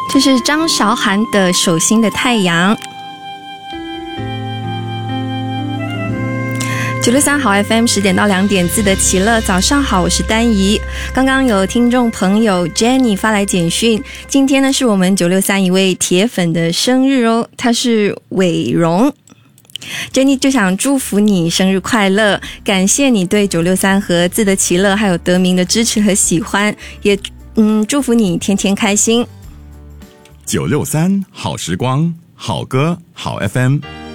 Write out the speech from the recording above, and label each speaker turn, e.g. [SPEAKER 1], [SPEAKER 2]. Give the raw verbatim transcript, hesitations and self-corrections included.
[SPEAKER 1] 这是张韶涵的《手心的太阳》。九六三好 F M 十点到两点，自得其乐。早上好，我是丹怡。刚刚有听众朋友 Jenny 发来简讯，今天呢是我们九六三一位铁粉的生日哦，他是伟荣。Jenny 就想祝福你生日快乐，感谢你对九六三和自得其乐还有德明的支持和喜欢，也嗯祝福你天天开心。
[SPEAKER 2] 九六三好时光，好歌好 F M。